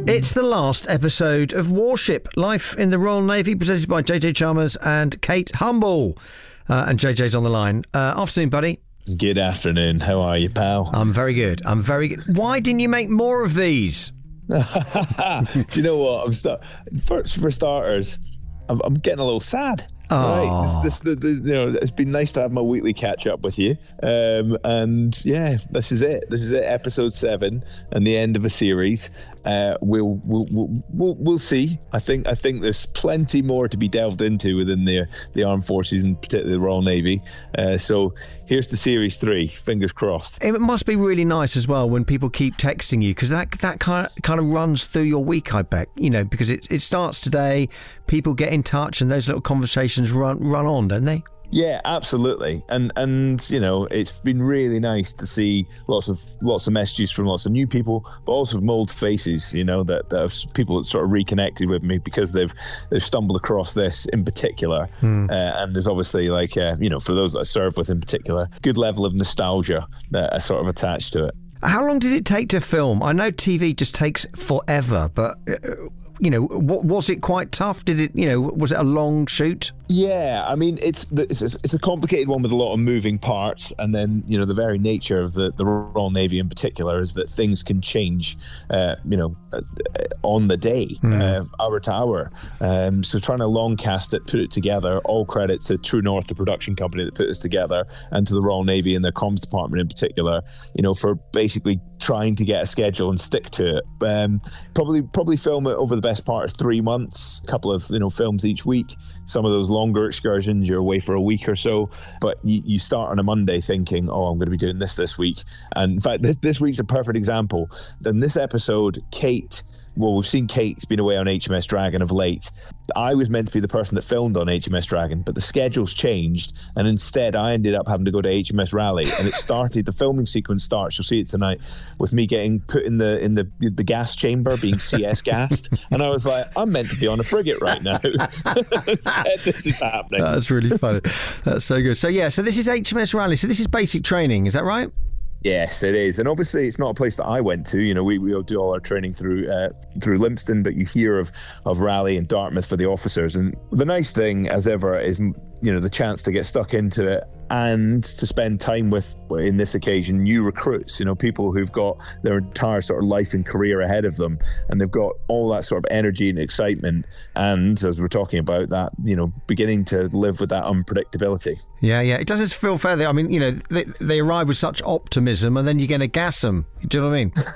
It's the last episode of Warship, Life in the Royal Navy, presented by JJ Chalmers and Kate Humble. And JJ's on the line. Afternoon, buddy. Good afternoon. How are you, pal? I'm very good. Why didn't you make more of these? Do you know what? For starters, I'm getting a little sad. Oh. Right, it's been nice to have my weekly catch up with you, and yeah, this is it. This is it, episode 7, and the end of a series. We'll see. I think there's plenty more to be delved into within the armed forces, and particularly the Royal Navy. So here's to series 3. Fingers crossed. It must be really nice as well when people keep texting you, because that kind of runs through your week, I bet. You know, because it starts today. People get in touch, and those little conversations run on, don't they? Yeah, absolutely, and you know, it's been really nice to see lots of messages from lots of new people, but also from old faces. You know, that have people that sort of reconnected with me because they've stumbled across this in particular, and there's obviously you know, for those that I serve with in particular, good level of nostalgia that are sort of attached to it. How long did it take to film? I know TV just takes forever, but you know, was it quite tough? Did it, you know, was it a long shoot? Yeah, I mean, it's a complicated one with a lot of moving parts, and then, you know, the very nature of the Royal Navy in particular is that things can change, you know, on the day, hour to hour. So trying to long cast it, put it together, all credit to True North, the production company that put this together, and to the Royal Navy and their comms department in particular, you know, for basically trying to get a schedule and stick to it. Probably film it over the best part of 3 months, a couple of, you know, films each week. Some of those longer excursions, you're away for a week or so, but you start on a Monday thinking, oh, I'm going to be doing this week. And in fact, this week's a perfect example. Then this episode, Kate, well, we've seen Kate's been away on HMS Dragon of late. I was meant to be the person that filmed on HMS Dragon, but the schedule's changed, and instead I ended up having to go to HMS Raleigh, and the filming sequence starts, you'll see it tonight, with me getting put in the gas chamber, being CS gassed, and I was like, I'm meant to be on a frigate right now. Instead, this is happening. That's really funny. That's so good. So yeah, so this is HMS Raleigh. So this is basic training, is that right? Yes, it is, and obviously it's not a place that I went to. You know, we all do all our training through Lympstone, but you hear of Raleigh and Dartmouth for the officers. And the nice thing, as ever, is, you know, the chance to get stuck into it and to spend time with, in this occasion, new recruits. You know, people who've got their entire sort of life and career ahead of them, and they've got all that sort of energy and excitement. And as we're talking about that, you know, beginning to live with that unpredictability. Yeah. It doesn't feel fair. I mean, you know, they arrive with such optimism, and then you're going to gas them. Do you know what I mean?